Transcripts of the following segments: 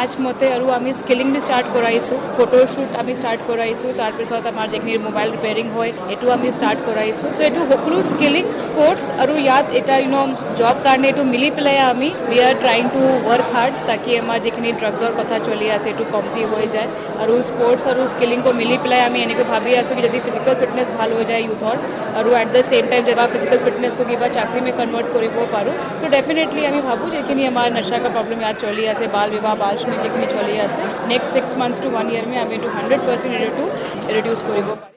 মতে আৰু আমি স্কিলিং বি ষ্টাৰ্ট কৰাইছোঁ ফটোশ্বুট আমি ষ্টাৰ্ট কৰাইছোঁ তাৰপিছত আমাৰ যিখিনি মোবাইল ৰিপেয়াৰিং হয় এইটো আমি ষ্টাৰ্ট কৰাইছোঁ চ' এইটো সকলো স্কিলিং স্পৰ্টছ আৰু ইয়াত এটা জব কাৰণে এইটো মিলি পেলাই আমি we are trying two work hard তাকি আমাৰ যিখিনি ড্ৰাগছৰ কথা চলি আছে এইটো কমটি হৈ যায় আৰু স্পৰ্টছ আৰু স্কিলিংকো মিলি পেলাই আমি এনেকৈ ভাবি আছোঁ কি যদি ফিজিকেল ফিটনেছ ভাল হৈ যায় ইউথৰ আৰু at the same time যেবা physical ফিটনেছকো কিবা চাকৰি কনভাৰ্ট কৰিব পাৰোঁ চ' ডেফিনেটলি আমি ভাবোঁ যিখিনি আমাৰ নশা কা প্ৰব্লেম ইয়াত চলি আছে বাল বিবাহ বাল শ্ৰমিক যিখিনি চলি আছে নেক্সট 6 months to 1 year আমি এইটো 100% ৰিডিউচ কৰিব পাৰিম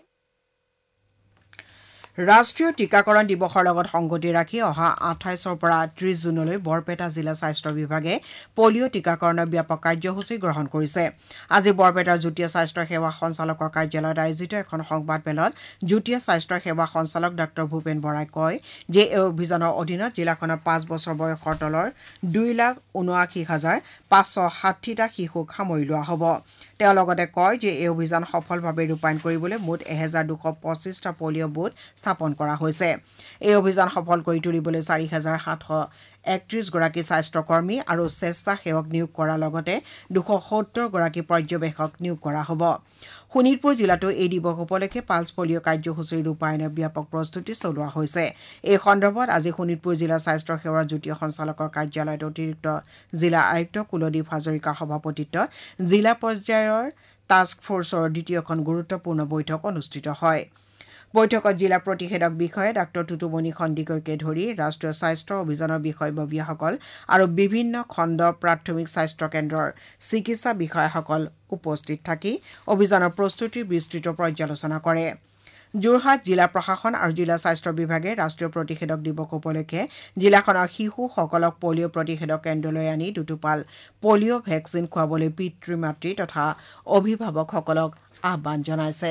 ৰাষ্ট্ৰীয় টিকাকৰণ দিৱসৰ লগত সংগতি ৰাখি অহা 28ৰ পৰা 30 জুনলৈ বৰপেটা জিলা স্বাস্থ্য বিভাগে পলিঅ' টিকাকৰণৰ ব্যাপক কাৰ্যসূচী গ্ৰহণ কৰিছে আজি বৰপেটাৰ যুটীয়া স্বাস্থ্য সেৱা সঞ্চালকৰ কাৰ্যালয়ত আয়োজিত এখন সংবাদমেলত যুটীয়া স্বাস্থ্য সেৱা সঞ্চালক ডাঃ ভূপেন বৰাই কয় যে এই অভিযানৰ অধীনত জিলাখনৰ 5 বছৰ বয়সৰ তলৰ 2,79,560টা শিশুক সামৰি লোৱা হ'ব তেওঁ লগতে কয় যে এই অভিযান সফলভাৱে ৰূপায়ণ কৰিবলৈ মুঠ 1,225টা পলিঅ' বুথ স্থাপন কৰা হৈছে এই অভিযান সফল কৰি তুলিবলৈ 4,731 গৰাকী স্বাস্থ্যকৰ্মী আৰু স্বেচ্ছাসেৱক নিয়োগ কৰাৰ লগতে 270 গৰাকী পৰ্যবেক্ষক নিয়োগ কৰা হ'ব শোণিতপুৰ জিলাতো এই দিৱস উপলক্ষে পালছ পলিঅ' কাৰ্যসূচীৰ ৰূপায়ণৰ ব্যাপক প্ৰস্তুতি চলোৱা হৈছে এই সন্দৰ্ভত আজি শোণিতপুৰ জিলা স্বাস্থ্য সেৱাৰ যুটীয় সঞ্চালকৰ কাৰ্যালয়ত অতিৰিক্ত জিলা আয়ুক্ত কুলদীপ হাজৰিকাৰ সভাপতিত্বত জিলা পৰ্যায়ৰ টাস্ক ফ'ৰ্চৰ দ্বিতীয়খন গুৰুত্বপূৰ্ণ বৈঠক অনুষ্ঠিত হয় বৈঠকত জিলা প্ৰতিষেধক বিষয়া ডাঃ টুটুমণি সন্দিকৈকে ধৰি ৰাষ্ট্ৰীয় স্বাস্থ্য অভিযানৰ বিষয়ববীয়াসকল আৰু বিভিন্ন খণ্ড প্ৰাথমিক স্বাস্থ্য কেন্দ্ৰৰ চিকিৎসা বিষয়াসকল উপস্থিত থাকি অভিযানৰ প্ৰস্তুতিৰ বিস্তৃত পৰ্যালোচনা কৰে যোৰহাট জিলা প্ৰশাসন আৰু জিলা স্বাস্থ্য বিভাগে ৰাষ্ট্ৰীয় প্ৰতিষেধক দিৱস উপলক্ষে জিলাখনৰ শিশুসকলক পলিঅ' প্ৰতিষেধক কেন্দ্ৰলৈ আনি দুটোপাল পলিঅ' ভেকচিন খুৱাবলৈ পিতৃ মাতৃ তথা অভিভাৱকসকলক আহ্বান জনাইছে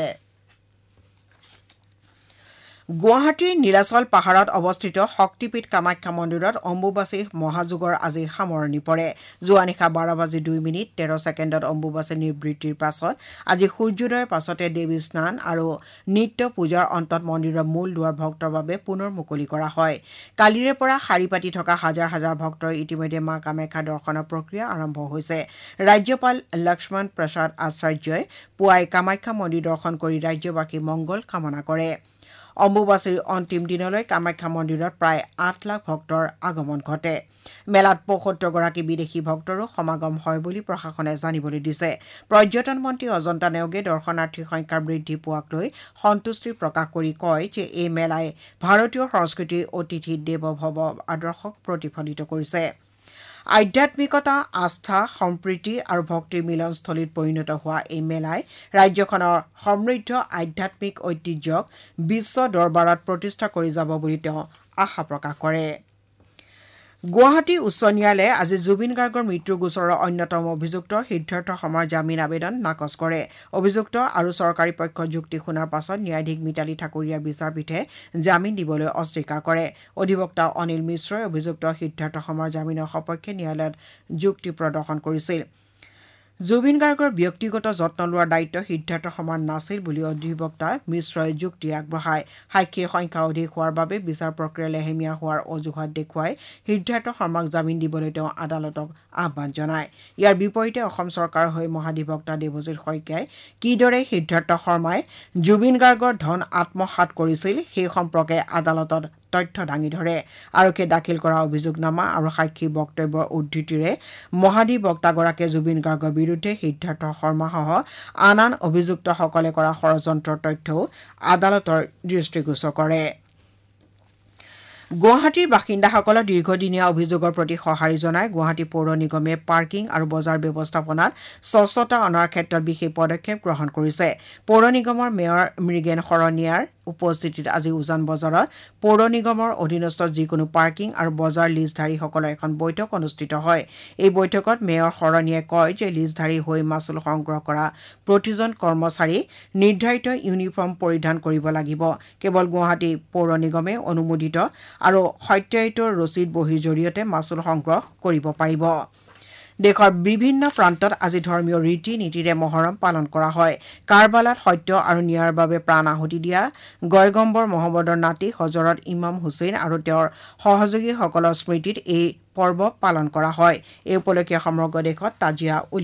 গুৱাহাটীৰ নীলাচল পাহাৰত অৱস্থিত শক্তিপীঠ কামাখ্যা মন্দিৰত অম্বুবাচী মহাযুগৰ আজি সামৰণি পৰে যোৱা নিশা 12:02 13 ছেকেণ্ডত অম্বুবাচী নিবৃত্তিৰ পাছত আজি সূৰ্যোদয়ৰ পাছতে দেৱী স্নান আৰু নিত্য পূজাৰ অন্তত মন্দিৰৰ মূল দুৱাৰ ভক্তৰ বাবে পুনৰ মুকলি কৰা হয় কালিৰে পৰা শাৰী পাতি থকা হাজাৰ হাজাৰ ভক্তৰ ইতিমধ্যে মা কামাখ্যা দৰ্শনৰ প্ৰক্ৰিয়া আৰম্ভ হৈছে ৰাজ্যপাল লক্ষ্মণ প্ৰসাদ আচাৰ্যই পুৱাই কামাখ্যা মন্দিৰ দৰ্শন কৰি ৰাজ্যবাসীৰ মংগল কামনা কৰে অম্বুবাচীৰ অন্তিম দিনলৈ কামাখ্যা মন্দিৰত প্ৰায় 8 লাখ ভক্তৰ আগমন ঘটে মেলাত 75 গৰাকী বিদেশী ভক্তৰো সমাগম হয় বুলি প্ৰশাসনে জানিবলৈ দিছে পৰ্যটন মন্ত্ৰী অজন্তা নেওগে দৰ্শনাৰ্থীৰ সংখ্যা বৃদ্ধি পোৱাক লৈ সন্তুষ্টি প্ৰকাশ কৰি কয় যে এই মেলাই ভাৰতীয় সংস্কৃতিৰ অতিথি দেৱ ভৱ আদৰ্শক প্ৰতিফলিত কৰিছে আধ্যাত্মিকতা আস্থা সম্প্ৰীতি আৰু ভক্তিৰ মিলনস্থলীত পৰিণত হোৱা এই মেলাই ৰাজ্যখনৰ সমৃদ্ধ আধ্যাত্মিক ঐতিহ্যক বিশ্ব দৰবাৰত প্ৰতিষ্ঠা কৰি যাব বুলি তেওঁ আশা প্ৰকাশ কৰে গুৱাহাটী উচ্চ ন্যায়ালয়ে আজি জুবিন গাৰ্গৰ মৃত্যুৰ গোচৰৰ অন্যতম অভিযুক্ত সিদ্ধাৰ্থ শৰ্মাৰ জামিন আবেদন নাকচ কৰে অভিযুক্ত আৰু চৰকাৰী পক্ষৰ যুক্তি শুনাৰ পাছত ন্যায়াধীশ মিতালী ঠাকুৰীয়াৰ বিচাৰপীঠে জামিন দিবলৈ অস্বীকাৰ কৰে অধিবক্তা অনিল মিশ্ৰই অভিযুক্ত সিদ্ধাৰ্থ শৰ্মাৰ জামিনৰ সপক্ষে ন্যায়ালয়ত যুক্তি প্ৰদৰ্শন কৰিছিল জুবিন গাৰ্গৰ ব্যক্তিগত যত্ন লোৱাৰ দায়িত্ব সিদ্ধাৰ্থ শৰ্মাৰ নাছিল বুলি অধিবক্তা মিশ্ৰই যুক্তি আগবঢ়ায় সাক্ষীৰ সংখ্যা অধিক হোৱাৰ বাবে বিচাৰ প্ৰক্ৰিয়া লেহেমীয়া হোৱাৰ অজুহাত দেখুৱাই সিদ্ধাৰ্থ শৰ্মাক জামিন দিবলৈ তেওঁ আদালতক আহ্বান জনায় ইয়াৰ বিপৰীতে অসম চৰকাৰৰ হৈ মহাধিবক্তা দেৱজিৎ শইকীয়াই কিদৰে সিদ্ধাৰ্থ শৰ্মাই জুবিন গাৰ্গৰ ধন আত্মসাৎ কৰিছিল সেই সম্পৰ্কে আদালতত তথ্য দাঙি ধৰে আৰক্ষীয়ে দাখিল কৰা অভিযোগনামা আৰু সাক্ষী বক্তব্যৰ উদ্ধৃতিৰে মহাধিবক্তাগৰাকীয়ে জুবিন গাৰ্গৰ বিৰুদ্ধে সিদ্ধাৰ্থ শৰ্মাসহ আন অভিযুক্তসকলে কৰা ষড়যন্ত্ৰৰ তথ্যও আদালতৰ দৃষ্টিগোচৰ কৰে গুৱাহাটীৰ বাসিন্দাসকলৰ দীৰ্ঘদিনীয়া অভিযোগৰ প্ৰতি সঁহাৰি জনাই গুৱাহাটী পৌৰ নিগমে পাৰ্কিং আৰু বজাৰ ব্যৱস্থাপনাত স্বচ্ছতা অনাৰ ক্ষেত্ৰত বিশেষ পদক্ষেপ গ্ৰহণ কৰিছে পৌৰ নিগমৰ মেয়ৰ মৃগেন শৰণীয়াৰ উপস্থিতিত আজি উজান বজাৰত পৌৰ নিগমৰ অধীনস্থ যিকোনো পাৰ্কিং আৰু বজাৰ লিজধাৰীসকলৰ এখন বৈঠক অনুষ্ঠিত হয় এই বৈঠকত মেয়ৰ শৰণীয়ে কয় যে লিজধাৰী হৈ মাচুল সংগ্ৰহ কৰা প্ৰতিজন কৰ্মচাৰী নিৰ্ধাৰিত ইউনিফৰ্ম পৰিধান কৰিব লাগিব কেৱল গুৱাহাটী পৌৰ নিগমে অনুমোদিত আৰু সত্যায়িত ৰচিদ বহীৰ জৰিয়তে মাচুল সংগ্ৰহ কৰিব পাৰিব দেশৰ বিভিন্ন প্ৰান্তত আজি ধৰ্মীয় ৰীতি নীতিৰে মহৰম পালন কৰা হয় কাৰবালাত সত্য আৰু ন্যায়ৰ বাবে প্ৰাণ আহুতি দিয়া গয়গম্বৰ মহম্মদৰ নাতি হজৰত ইমাম হুছেইন আৰু তেওঁৰ সহযোগীসকলৰ স্মৃতিত এই পৰ্ব পালন কৰা হয় এই উপলক্ষে সমগ্ৰ দেশত তাজিয়া